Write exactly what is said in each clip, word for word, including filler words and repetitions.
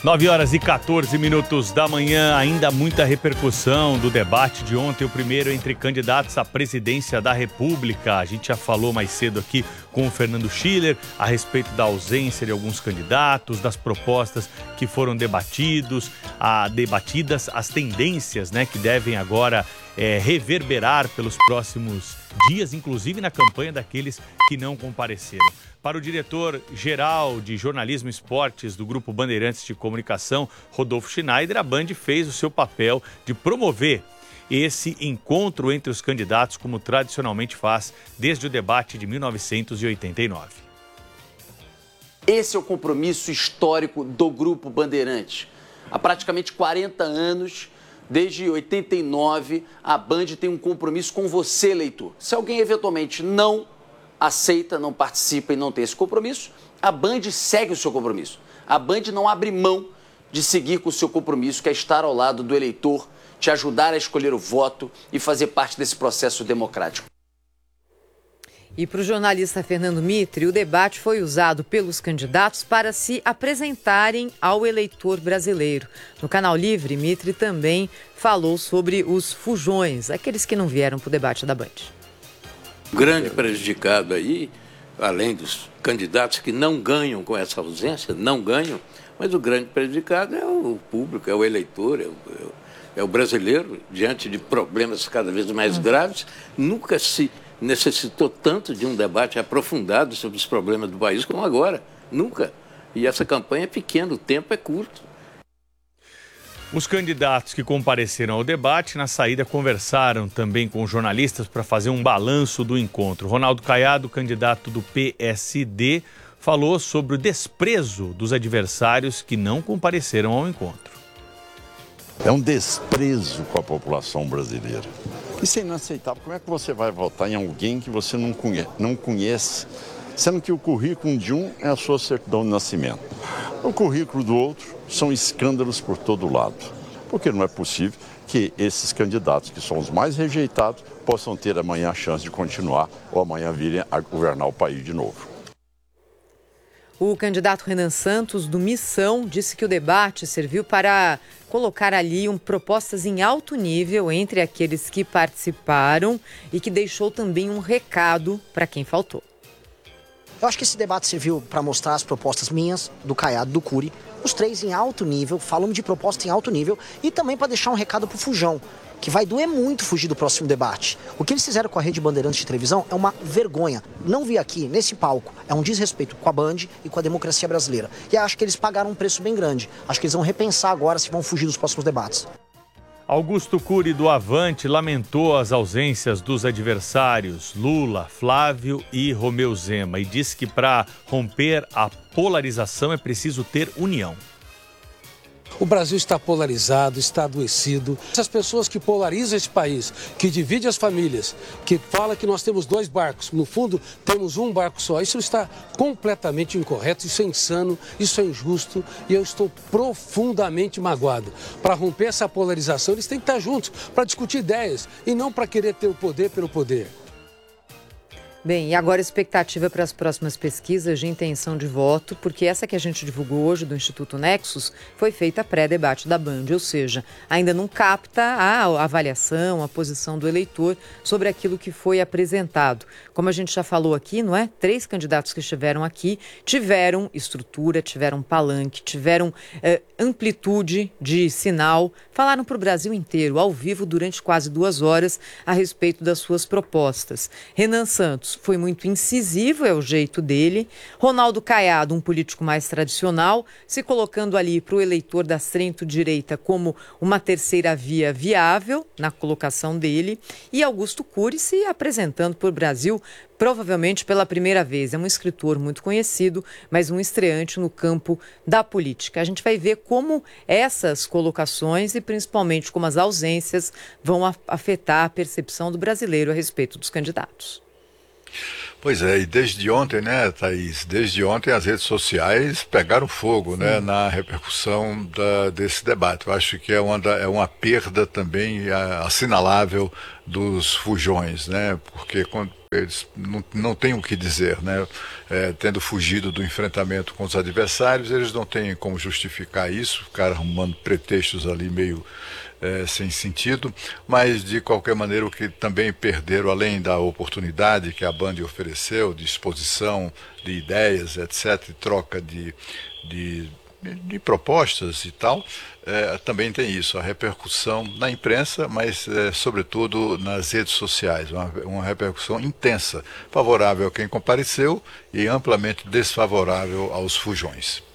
nove horas e quatorze minutos da manhã, ainda muita repercussão do debate de ontem, o primeiro entre candidatos à presidência da República. A gente já falou mais cedo aqui com o Fernando Schiller a respeito da ausência de alguns candidatos, das propostas que foram debatidos, a, debatidas, as tendências, né, que devem agora é, reverberar pelos próximos dias, inclusive na campanha daqueles que não compareceram. Para o diretor-geral de Jornalismo e Esportes do Grupo Bandeirantes de Comunicação, Rodolfo Schneider, a Band fez o seu papel de promover esse encontro entre os candidatos, como tradicionalmente faz desde o debate de mil novecentos e oitenta e nove. Esse é o compromisso histórico do Grupo Bandeirantes. Há praticamente quarenta anos, desde oitenta e nove, a Band tem um compromisso com você, eleitor. Se alguém eventualmente não aceita, não participa e não tem esse compromisso, a Band segue o seu compromisso. A Band não abre mão de seguir com o seu compromisso, que é estar ao lado do eleitor, te ajudar a escolher o voto e fazer parte desse processo democrático. E para o jornalista Fernando Mitre, o debate foi usado pelos candidatos para se apresentarem ao eleitor brasileiro. No Canal Livre, Mitre também falou sobre os fujões, aqueles que não vieram para o debate da Band. O grande prejudicado aí, além dos candidatos que não ganham com essa ausência, não ganham, mas o grande prejudicado é o público, é o eleitor, é o, é o brasileiro, diante de problemas cada vez mais graves. Nunca se necessitou tanto de um debate aprofundado sobre os problemas do país como agora, nunca. E essa campanha é pequena, o tempo é curto. Os candidatos que compareceram ao debate, na saída, conversaram também com jornalistas para fazer um balanço do encontro. Ronaldo Caiado, candidato do P S D, falou sobre o desprezo dos adversários que não compareceram ao encontro. É um desprezo com a população brasileira. Isso é inaceitável. Como é que você vai votar em alguém que você não conhece, não conhece, sendo que o currículo de um é a sua certidão de nascimento? O currículo do outro são escândalos por todo lado. Porque não é possível que esses candidatos, que são os mais rejeitados, possam ter amanhã a chance de continuar ou amanhã virem a governar o país de novo. O candidato Renan Santos, do Missão, disse que o debate serviu para colocar ali um, propostas em alto nível entre aqueles que participaram e que deixou também um recado para quem faltou. Eu acho que esse debate serviu para mostrar as propostas minhas, do Caiado, do Cury, os três em alto nível, falando de proposta em alto nível, e também para deixar um recado para o Fujão, que vai doer muito fugir do próximo debate. O que eles fizeram com a Rede Bandeirantes de televisão é uma vergonha. Não vi aqui, nesse palco, é um desrespeito com a Band e com a democracia brasileira. E acho que eles pagaram um preço bem grande. Acho que eles vão repensar agora se vão fugir dos próximos debates. Augusto Cury, do Avante, lamentou as ausências dos adversários Lula, Flávio e Romeu Zema e disse que para romper a polarização é preciso ter união. O Brasil está polarizado, está adoecido. Essas pessoas que polarizam esse país, que dividem as famílias, que fala que nós temos dois barcos, no fundo temos um barco só. Isso está completamente incorreto, isso é insano, isso é injusto e eu estou profundamente magoado. Para romper essa polarização, eles têm que estar juntos para discutir ideias e não para querer ter o poder pelo poder. Bem, e agora a expectativa para as próximas pesquisas de intenção de voto, porque essa que a gente divulgou hoje do Instituto Nexus foi feita pré-debate da Band, ou seja, ainda não capta a avaliação, a posição do eleitor sobre aquilo que foi apresentado. Como a gente já falou aqui, não é? Três candidatos que estiveram aqui tiveram estrutura, tiveram palanque, tiveram eh, amplitude de sinal, falaram para o Brasil inteiro, ao vivo, durante quase duas horas, a respeito das suas propostas. Renan Santos foi muito incisivo, é o jeito dele. Ronaldo Caiado, um político mais tradicional, se colocando ali para o eleitor da centro-direita como uma terceira via viável na colocação dele. E Augusto Cury se apresentando para o Brasil provavelmente pela primeira vez. É um escritor muito conhecido, mas um estreante no campo da política. A gente vai ver como essas colocações e principalmente como as ausências vão afetar a percepção do brasileiro a respeito dos candidatos. Pois é, e desde ontem, né, Thaís, desde ontem as redes sociais pegaram fogo, né, na repercussão da, desse debate. Eu acho que é uma, é uma perda também assinalável dos fujões, né, porque quando eles não, não têm o que dizer, né? É, tendo fugido do enfrentamento com os adversários, eles não têm como justificar isso, ficar arrumando pretextos ali meio é, sem sentido, mas de qualquer maneira o que também perderam, além da oportunidade que a Band ofereceu, de exposição de ideias, etcétera, e troca de, de, de propostas e tal, é, também tem isso, a repercussão na imprensa, mas é, sobretudo nas redes sociais, uma, uma repercussão intensa, favorável a quem compareceu e amplamente desfavorável aos fujões.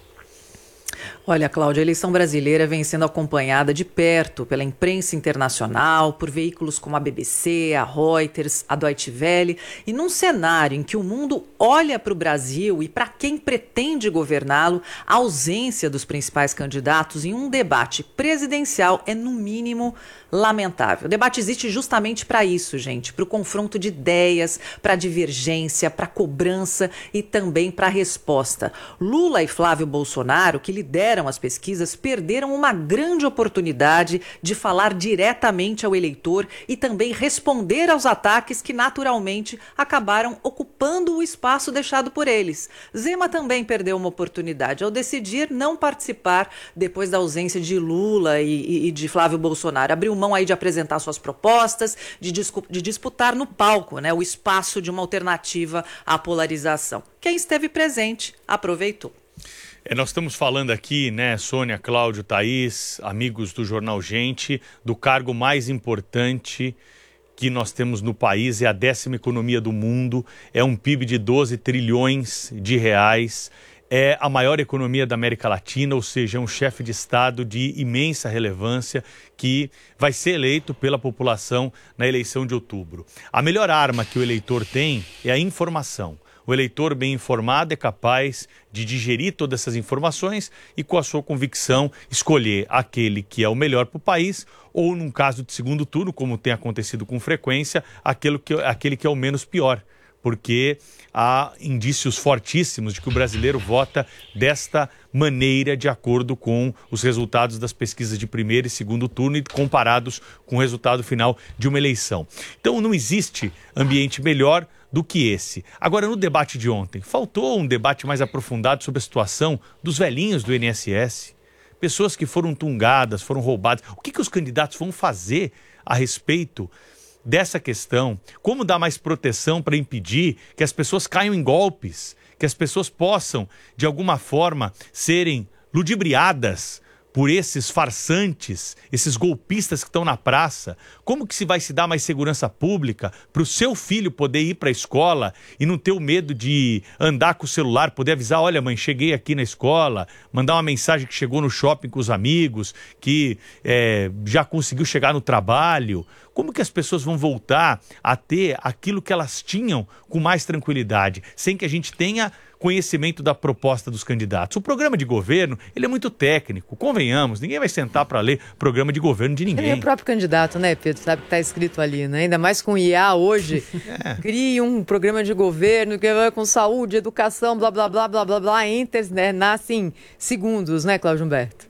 Olha, Cláudia, a eleição brasileira vem sendo acompanhada de perto pela imprensa internacional, por veículos como a B B C, a Reuters, a Deutsche Welle, e num cenário em que o mundo olha para o Brasil e para quem pretende governá-lo, a ausência dos principais candidatos em um debate presidencial é, no mínimo, lamentável. O debate existe justamente para isso, gente, para o confronto de ideias, para a divergência, para a cobrança e também para a resposta. Lula e Flávio Bolsonaro, que lideram as pesquisas, perderam uma grande oportunidade de falar diretamente ao eleitor e também responder aos ataques que naturalmente acabaram ocupando o espaço deixado por eles. Zema também perdeu uma oportunidade ao decidir não participar depois da ausência de Lula e, e de Flávio Bolsonaro. Abriu mão aí de apresentar suas propostas, de, discu- de disputar no palco, né, o espaço de uma alternativa à polarização. Quem esteve presente aproveitou. É, nós estamos falando aqui, né, Sônia, Cláudio, Thaís, amigos do Jornal Gente, do cargo mais importante que nós temos no país, é a décima economia do mundo, é um P I B de doze trilhões de reais, é a maior economia da América Latina, ou seja, é um chefe de Estado de imensa relevância que vai ser eleito pela população na eleição de outubro. A melhor arma que o eleitor tem é a informação. O eleitor bem informado é capaz de digerir todas essas informações e, com a sua convicção, escolher aquele que é o melhor para o país ou, num caso de segundo turno, como tem acontecido com frequência, aquele que, aquele que é o menos pior. Porque há indícios fortíssimos de que o brasileiro vota desta maneira de acordo com os resultados das pesquisas de primeiro e segundo turno e comparados com o resultado final de uma eleição. Então não existe ambiente melhor do que esse. Agora, no debate de ontem, faltou um debate mais aprofundado sobre a situação dos velhinhos do I N S S, pessoas que foram tungadas, foram roubadas. O que, que os candidatos vão fazer a respeito dessa questão? Como dar mais proteção para impedir que as pessoas caiam em golpes, que as pessoas possam, de alguma forma, serem ludibriadas por esses farsantes, esses golpistas que estão na praça? Como que se vai se dar mais segurança pública para o seu filho poder ir para a escola e não ter o medo de andar com o celular, poder avisar, olha mãe, cheguei aqui na escola, mandar uma mensagem que chegou no shopping com os amigos, que é, já conseguiu chegar no trabalho? Como que as pessoas vão voltar a ter aquilo que elas tinham com mais tranquilidade, sem que a gente tenha conhecimento da proposta dos candidatos? O programa de governo, ele é muito técnico, convenhamos, ninguém vai sentar para ler programa de governo de ninguém. Ele é o próprio candidato, né, Pedro? Sabe que está escrito ali, né? Ainda mais com I A hoje. É. Crie um programa de governo que vai com saúde, educação, blá, blá, blá, blá, blá, blá, enter, né? Nasce em segundos, né, Cláudio Humberto?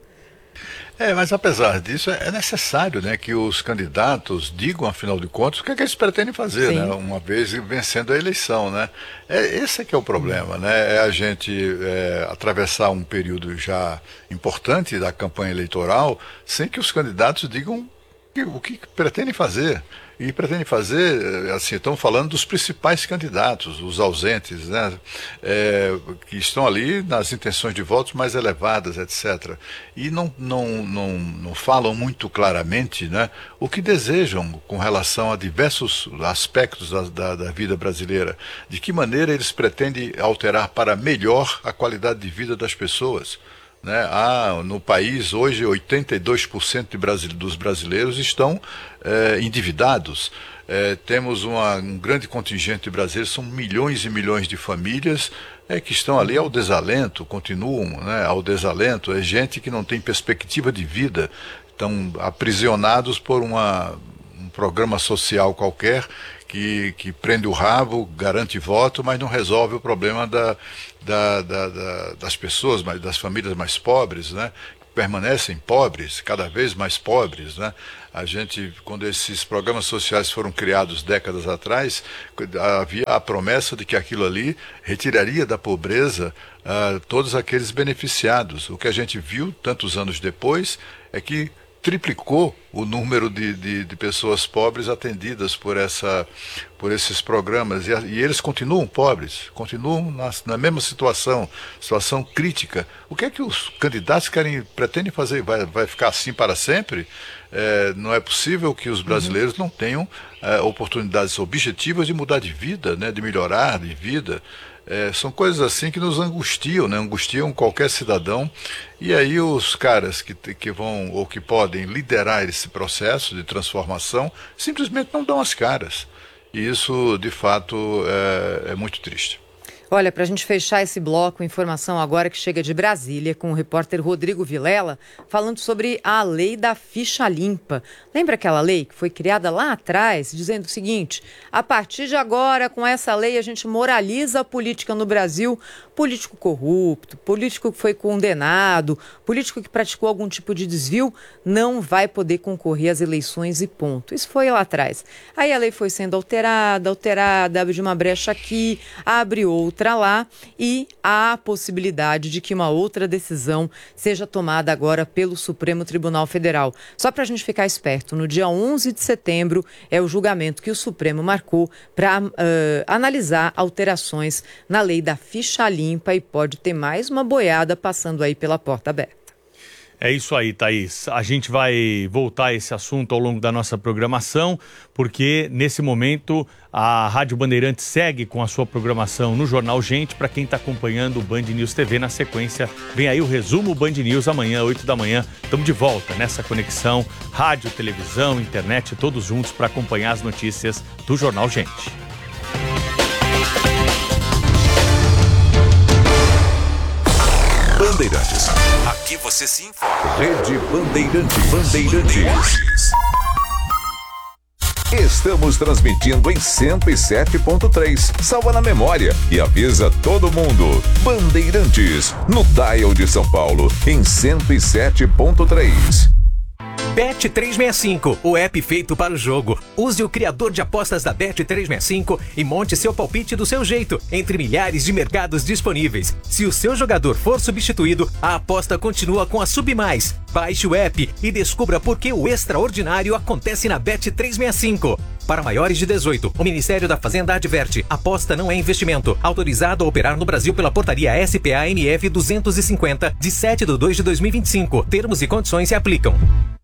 É, mas apesar disso, é necessário, né, que os candidatos digam, afinal de contas, o que é que eles pretendem fazer, né, uma vez vencendo a eleição, né? É, esse é que é o problema, né? É a gente é, atravessar um período já importante da campanha eleitoral sem que os candidatos digam que, o que pretendem fazer. E pretendem fazer, assim, estão falando dos principais candidatos, os ausentes, né, é, que estão ali nas intenções de votos mais elevadas, etcétera. E não, não, não, não falam muito claramente, né, o que desejam com relação a diversos aspectos da, da, da vida brasileira. De que maneira eles pretendem alterar para melhor a qualidade de vida das pessoas. Né? Ah, no país hoje oitenta e dois por cento de brasile- dos brasileiros estão é, endividados. É, temos uma, um grande contingente de brasileiros, são milhões e milhões de famílias é, que estão ali ao desalento, continuam, né, ao desalento. É gente que não tem perspectiva de vida, estão aprisionados por uma, um programa social qualquer que, que prende o rabo, garante voto, mas não resolve o problema da, da, da, da, das pessoas, das famílias mais pobres, né? permanecem pobres, cada vez mais pobres, né? A gente, quando esses programas sociais foram criados décadas atrás, havia a promessa de que aquilo ali retiraria da pobreza uh, todos aqueles beneficiados. O que a gente viu tantos anos depois é que triplicou o número de, de, de pessoas pobres atendidas por, essa, por esses programas, e, e eles continuam pobres, continuam na, na mesma situação, situação crítica. O que é que os candidatos querem, pretendem fazer? Vai, vai ficar assim para sempre? É, não é possível que os brasileiros uhum. não tenham é, oportunidades objetivas de mudar de vida, né, de melhorar de vida. É, são coisas assim que nos angustiam, né? Angustiam qualquer cidadão. E aí os caras que, que vão ou que podem liderar esse processo de transformação simplesmente não dão as caras. E isso, de fato, é, é muito triste. Olha, para a gente fechar esse bloco, informação agora que chega de Brasília, com o repórter Rodrigo Vilela, falando sobre a lei da ficha limpa. Lembra aquela lei que foi criada lá atrás, dizendo o seguinte: a partir de agora, com essa lei, a gente moraliza a política no Brasil. Político corrupto, político que foi condenado, político que praticou algum tipo de desvio, não vai poder concorrer às eleições e ponto. Isso foi lá atrás. Aí a lei foi sendo alterada, alterada, abre uma brecha aqui, abre outra lá, e há a possibilidade de que uma outra decisão seja tomada agora pelo Supremo Tribunal Federal. Só para a gente ficar esperto, no dia onze de setembro é o julgamento que o Supremo marcou para uh, analisar alterações na lei da ficha limpa, e pode ter mais uma boiada passando aí pela porta aberta. É isso aí, Thaís. A gente vai voltar a esse assunto ao longo da nossa programação, porque nesse momento a Rádio Bandeirantes segue com a sua programação no Jornal Gente. Para quem está acompanhando o Band News T V, na sequência vem aí o resumo Band News amanhã, oito da manhã. Estamos de volta nessa conexão rádio, televisão, internet, todos juntos para acompanhar as notícias do Jornal Gente. Bandeirantes. Aqui você se informa. Rede Bandeirantes. Bandeirantes. Estamos transmitindo em cento e sete ponto três. Salva na memória e avisa todo mundo. Bandeirantes, no dial de São Paulo, em cento e sete ponto três. Bet trezentos e sessenta e cinco, o app feito para o jogo. Use o criador de apostas da Bet trezentos e sessenta e cinco e monte seu palpite do seu jeito, entre milhares de mercados disponíveis. Se o seu jogador for substituído, a aposta continua com a Submais. Baixe o app e descubra por que o extraordinário acontece na Bet trezentos e sessenta e cinco. Para maiores de dezoito, o Ministério da Fazenda adverte: aposta não é investimento. Autorizado a operar no Brasil pela portaria S P A N F duzentos e cinquenta, de sete de dois de dois mil e vinte e cinco. Termos e condições se aplicam.